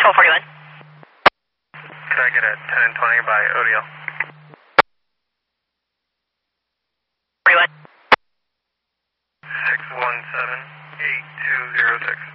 1241. Could I get a 10 and 20 by ODL? 41. 617-8206.